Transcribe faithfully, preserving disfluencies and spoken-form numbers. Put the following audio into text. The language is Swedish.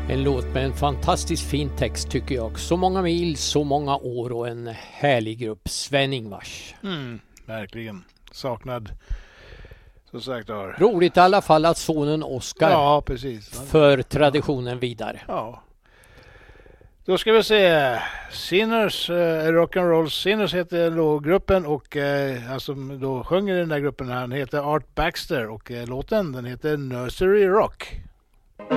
En låt med en fantastiskt fin text tycker jag. Så många mil, så många år och en härlig grupp. Sven-Ingvars. Mm, verkligen. Saknad. Så sagt har. Roligt i alla fall att sonen Oscar ja, precis. för traditionen vidare. Ja. Då ska vi se. Sinners, eh, Rock'n'Roll Sinners heter då gruppen och eh, han som då sjunger i den där gruppen, han heter Art Baxter och eh, låten den heter Nursery Rock.